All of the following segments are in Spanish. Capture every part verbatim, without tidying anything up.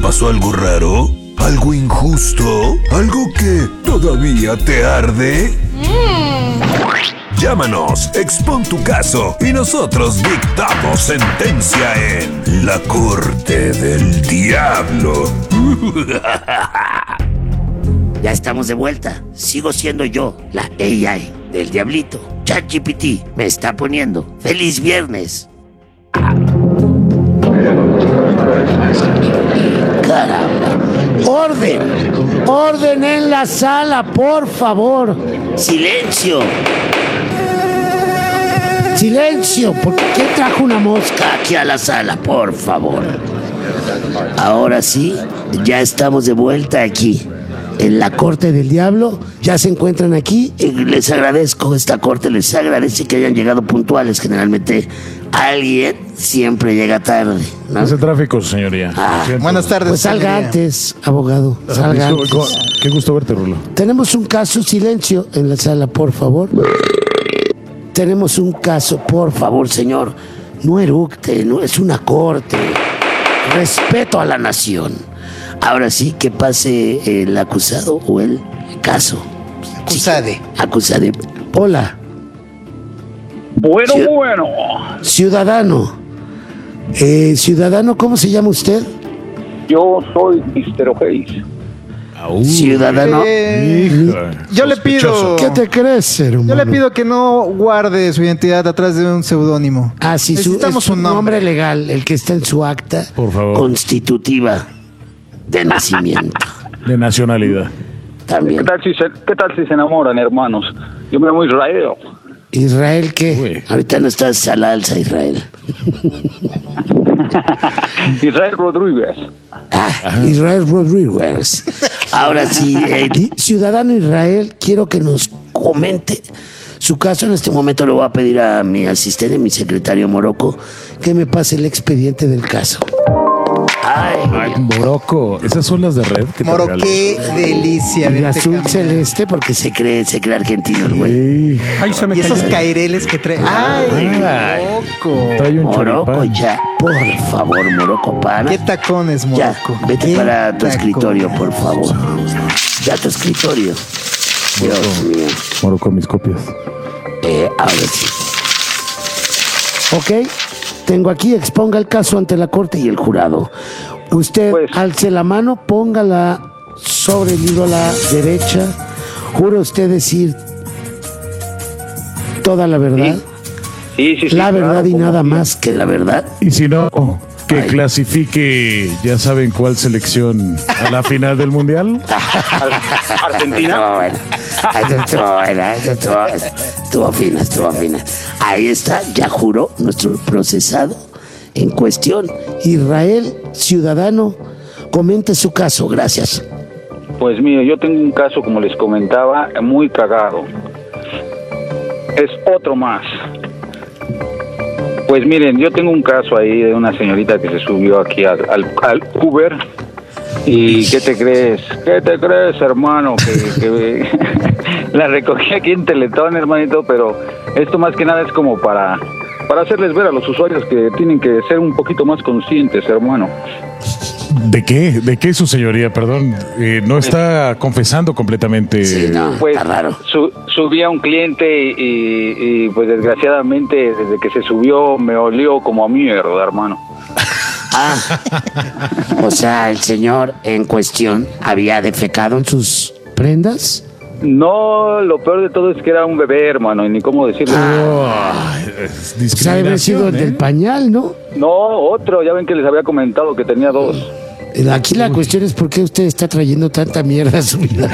¿Pasó algo raro? ¿Algo injusto? ¿Algo que todavía te arde? Mm. Llámanos, expon tu caso y nosotros dictamos sentencia en La Corte del Diablo. Ya estamos de vuelta. Sigo siendo yo, la A I del Diablito. ChatGPT me está poniendo. ¡Feliz viernes! ¡Caramba! ¡Orden! ¡Orden en la sala, por favor! ¡Silencio! ¡Silencio! ¿Por qué trajo una mosca aquí a la sala, por favor? Ahora sí, ya estamos de vuelta aquí en la Corte del Diablo. Ya se encuentran aquí. Les agradezco, esta corte les agradece que hayan llegado puntuales. Generalmente alguien siempre llega tarde, ¿no? Es el tráfico, señoría. Ah, buenas tardes. Pues salga señoría. antes, abogado. Salga antes. Qué gusto verte, Rulo. Tenemos un caso, silencio en la sala, por favor. Tenemos un caso, por favor, señor. No eructe, no es una corte. Respeto a la nación. Ahora sí, que pase el acusado o el caso. Acusade. Sí, acusade. Hola. Bueno, Ciu- bueno. Ciudadano. Eh, ciudadano, ¿cómo se llama usted? Yo soy mister O'Hays. Ciudadano. Eh, Hija, yo le sospechoso. pido. ¿Qué te crees, hermano? Yo le pido que no guarde su identidad atrás de un seudónimo. Ah, sí, su, Necesitamos es su un nombre. nombre. legal, el que está en su acta Por favor. constitutiva de nacimiento. De nacionalidad. ¿Qué También. tal, si se, ¿Qué tal si se enamoran, hermanos? Yo me llamo Israel. Israel, ¿qué? Uy. Ahorita no estás al alza, Israel. Israel Rodríguez. Ah, Israel Rodríguez. Ahora sí, eh, di- ciudadano Israel, quiero que nos comente su caso. En este momento le voy a pedir a mi asistente, mi secretario Morocco, que me pase el expediente del caso. Ay, Ay, Morocco. Esas son las de red que te Moro, regalé. qué delicia. y verte azul caminar. celeste porque se cree, se cree argentino el güey. Sí. Ay, se me Y esos cayó. caireles que trae. ¡Ay, Ay. loco! Trae un Morocco, choripán. ya, por favor, Morocco, para. ¡Qué tacones, Ya, Morocco! vete ¡Qué para tu tacones! escritorio, por favor. Ya tu escritorio. Dios mío. Morocco, mis copias. Eh, ahora sí. Ok, tengo aquí, exponga el caso ante la corte y el jurado. Usted Pues- alce la mano, póngala sobre el libro a la derecha. ¿Jura usted decir toda la verdad? Sí, sí, sí. La claro, verdad y como nada sí. más que la verdad. Y si no, que Ay. clasifique, ya saben cuál selección a la final del mundial. Argentina. Estuvo buena. Eso estuvo buena, eso estuvo, estuvo fina, estuvo fina. Ahí está, ya juró nuestro procesado en cuestión. Israel, ciudadano, comente su caso, gracias. Pues mire, yo tengo un caso, como les comentaba, muy cagado. Es otro más. Pues miren, yo tengo un caso ahí de una señorita que se subió aquí al, al, al Uber. ¿Y qué te crees? ¿Qué te crees, hermano? Que, que la recogí aquí en Teletón, hermanito, pero esto más que nada es como para, para hacerles ver a los usuarios que tienen que ser un poquito más conscientes, hermano. ¿De qué? ¿De qué, su señoría? Perdón, eh, no está confesando completamente. Sí, no, Pues está raro. su, subí a un cliente y, y, y, pues desgraciadamente desde que se subió me olió como a mierda, hermano. Ah, o sea, el señor en cuestión había defecado en sus prendas. No, lo peor de todo es que era un bebé, hermano, y ni cómo decirlo. Ay, es O sea, debe haber sido el discriminación, del ¿eh? pañal, ¿no? No, otro, ya ven que les había comentado que tenía dos. Aquí la cuestión es por qué usted está trayendo tanta mierda a su vida.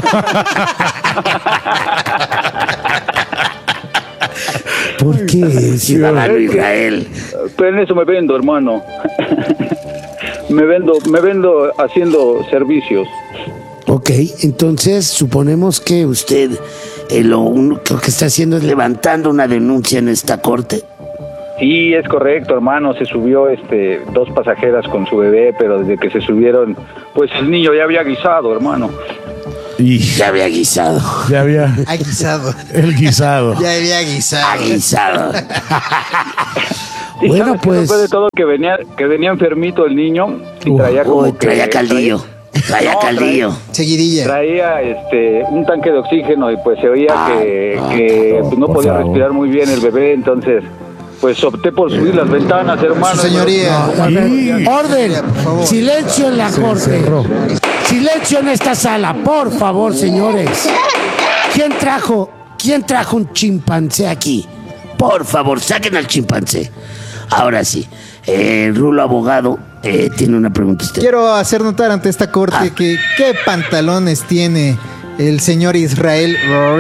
¿Por qué, ciudadano Israel? Pero en eso me vendo, hermano. me vendo, me vendo haciendo servicios. Ok, entonces suponemos que usted eh, lo único que está haciendo es levantando una denuncia en esta corte. Sí, es correcto, hermano. Se subió este dos pasajeras con su bebé, pero desde que se subieron, pues el niño ya había guisado, hermano. Y Ya había guisado. ya había Ha guisado. el guisado. Ya había guisado. Ha guisado. Y Bueno, ¿sabes qué? pues- Después de todo que venía, que venía enfermito el niño y traía como Uy, que- traía caldillo. Traía No, caldillo. Seguidilla. Traía este un tanque de oxígeno y pues se oía Ah, que, ah, que no, pues, no por podía favor. respirar muy bien el bebé, entonces pues opté por subir las ventanas, hermano. Su señoría. A ver, Sí. orden, Por favor. silencio en la corte. cerró. Silencio en esta sala, por favor, señores. ¿Quién trajo, quién trajo un chimpancé aquí? Por favor, saquen al chimpancé. Ahora sí, eh, Rulo abogado eh, tiene una pregunta usted. Quiero hacer notar ante esta corte Ah. que qué pantalones tiene el señor Israel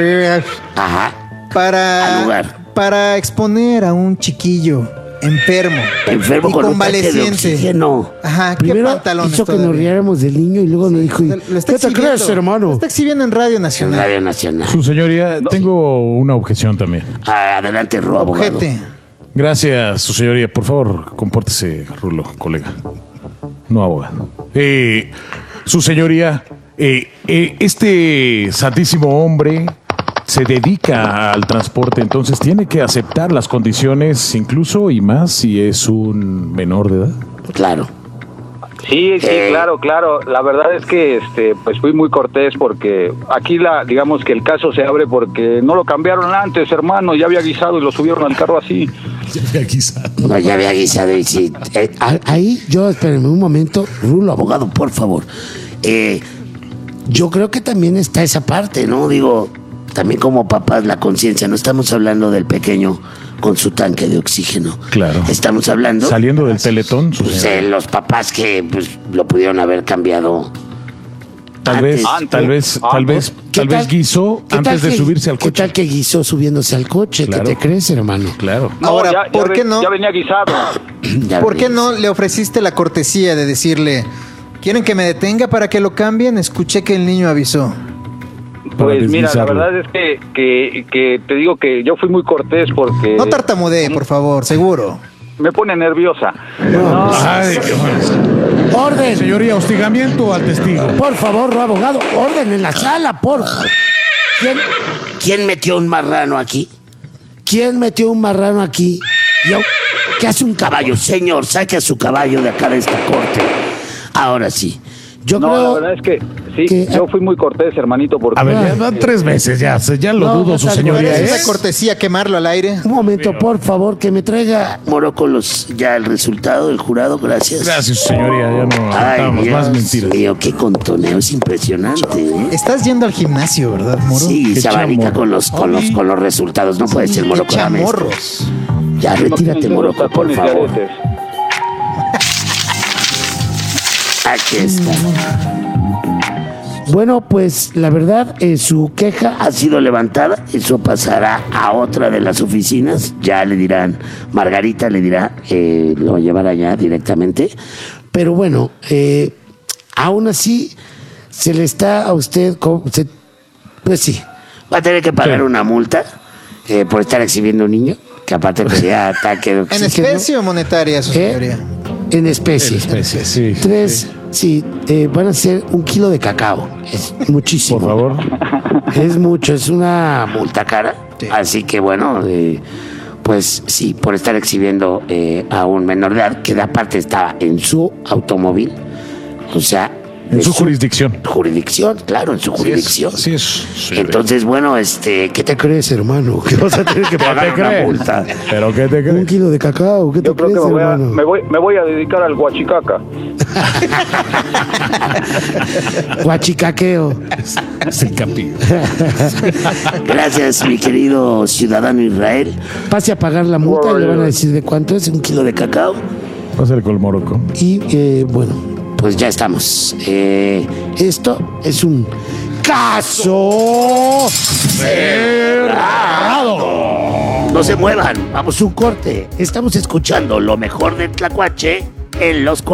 Ajá, al para, lugar. para exponer a un chiquillo enfermo, enfermo y con un tanque de convaleciente. oxígeno. Ajá, ¿qué Primero pantalones hizo que nos todavía? riéramos del niño y luego nos dijo, Lo- lo está ¿qué te exhibiendo. crees, hermano? Lo está exhibiendo en Radio En Nacional. Radio Nacional. Su señoría, tengo una objeción también. Ah, adelante, Rulo abogado. Ojete. Gracias, su señoría. Por favor, compórtese, Rulo, colega. No abogado. Eh, su señoría, eh, eh, este santísimo hombre se dedica al transporte, entonces tiene que aceptar las condiciones, incluso y más si es un menor de edad. Claro. Sí, sí, Eh. claro, claro. La verdad es que este, pues fui muy cortés porque aquí la, digamos que el caso se abre porque no lo cambiaron antes, hermano, ya había guisado y lo subieron al carro así. No, ya había guisado y sí. Eh, a- ahí, yo, espérenme un momento. Rulo, abogado, por favor. Eh, yo creo que también está esa parte, ¿no? Digo, también como papás, la conciencia. No estamos hablando del pequeño con su tanque de oxígeno. Claro. Estamos hablando Saliendo del teletón, su pues, señoría. de los papás que pues, lo pudieron haber cambiado. Tal vez, antes. tal vez, tal vez, ¿Qué tal vez guisó qué antes tal de que- subirse al ¿Qué coche. tal que guisó subiéndose al coche? Claro. ¿Qué te crees, hermano? Claro. No, Ahora, ya, ya ¿por ve- qué no? Ya venía guisado. Ya ¿Por qué ves. no le ofreciste la cortesía de decirle, ¿quieren que me detenga para que lo cambien? Escuché que el niño avisó. Para Pues mira, la deslizarlo. verdad es que, que, que te digo que yo fui muy cortés porque No tartamudee, por favor, seguro. me pone nerviosa. No, Ay, qué bueno. ¡Orden! Señoría, hostigamiento al testigo. Por favor, abogado, orden en la sala, por favor. ¿Quién, quién metió un marrano aquí? ¿Quién metió un marrano aquí? Yo, ¿qué hace un caballo? Señor, saque a su caballo de acá de esta corte. Ahora sí. Yo no, creo. la verdad es que sí, que- yo fui muy cortés, hermanito, porque A ver, ya van tres veces, ya, ya lo No, dudo, no su tal señoría. cual. ¿eh? ¿Es una cortesía quemarlo al aire? Un momento, por favor, que me traiga Morocolos ya el resultado del jurado. Gracias. Gracias, su señoría, ya no Ay, aguantamos más Dios mentiras. mío, qué contoneo, es impresionante. ¿eh? Estás yendo al gimnasio, ¿verdad, Moro? Sí, Qué se abanica chamorro. con los, con, los, con los resultados. No puede ser Qué Morocco. dame esto. chamorros. Ya, no retírate, tienes los Morocco, por tacones y favor. aretes. Aquí está. Bueno, pues la verdad, eh, su queja ha sido levantada. Eso pasará a otra de las oficinas. Ya le dirán, Margarita le dirá, eh, lo llevará ya directamente. Pero bueno, eh, aún así, se le está a usted, co- se- pues sí, va a tener que pagar Sí. una multa eh, por estar exhibiendo un niño, que aparte pedía ataque de ¿En oxígeno. especie o monetaria, su ¿Eh? señoría? En especie. En especie, sí. Tres, sí, eh, van a ser un kilo de cacao. Es muchísimo. Por favor. Es mucho, es una multa cara. Sí. Así que bueno, eh, pues sí, por estar exhibiendo eh, a un menor de edad, que de aparte estaba en su automóvil, o sea... En de su jurisdicción. Jurisdicción, claro, en su jurisdicción. Así es. Sí, Entonces, bueno, este, ¿qué te crees, hermano? Que vas a tener que ¿qué pagar te una crees? multa. ¿Pero qué te Un crees? kilo de cacao, ¿qué Yo te creo que crees, me voy, a, hermano? me, voy, me voy a dedicar al guachicaca. Guachicaqueo. Es el capillo. Gracias, mi querido ciudadano Israel. Pase a pagar la multa y le van a decir de cuánto es, un kilo de cacao. Pásale con el Morocco. Y eh, bueno, pues ya estamos. Eh, esto es un caso cerrado. No se muevan, vamos a un corte. Estamos escuchando lo mejor de Tlacuache en los